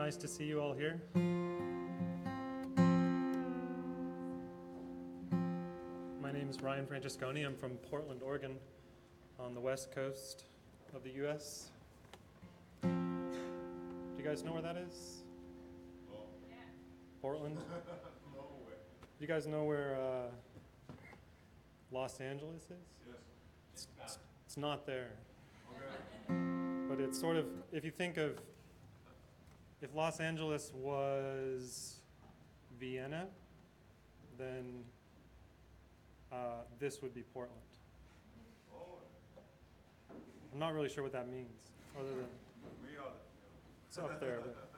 nice to see you all here. My name is Ryan Francesconi. I'm from Portland, Oregon, on the west coast of the U.S. Do you guys know where that is? Oh. Yeah. Portland? No way. Do you guys know where Los Angeles is? Yes. It's not there. Okay. But it's sort of, if you think of, if Los Angeles was Vienna, then this would be Portland. Oh. I'm not really sure what that means, other than We are. it's up there. But